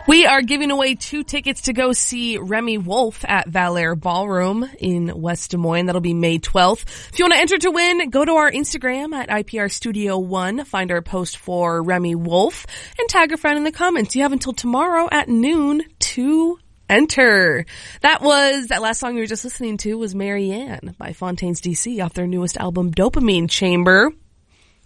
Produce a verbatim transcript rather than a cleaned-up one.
We are giving away two tickets to go see Remy Wolf at Valère Ballroom in West Des Moines. That'll be May twelfth. If you want to enter to win, go to our Instagram at I P R Studio one, find our post for Remy Wolf, and tag a friend in the comments. You have until tomorrow at noon to enter. That was, that last song you were just listening to was Marianne by Fontaines D C off their newest album, Dopamine Chamber.